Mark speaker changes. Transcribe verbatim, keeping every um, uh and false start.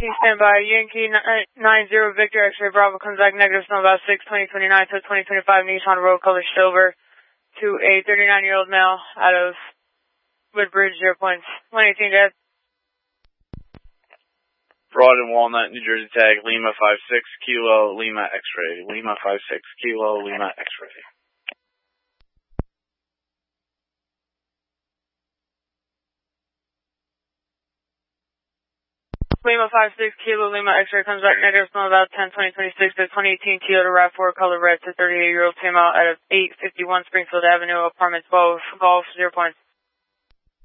Speaker 1: stand by. Yankee nine zero Victor X-ray Bravo comes back negative, snow about six twenty twenty-nine to twenty twenty-five Nissan Road, color silver, to a thirty-nine-year-old male out of Woodbridge, zero point one eighteen dead.
Speaker 2: Broad and Walnut, New Jersey tag, Lima five six Kilo, Lima X-ray. Lima five six Kilo, Lima X-ray.
Speaker 1: Lima five six Kilo, Lima X-ray comes back negative, snow about ten twenty twenty-six to twenty eighteen Toyota RAV four, color red, to thirty-eight-year-old female out of eight fifty-one Springfield Avenue, apartment twelve, Golf, zero point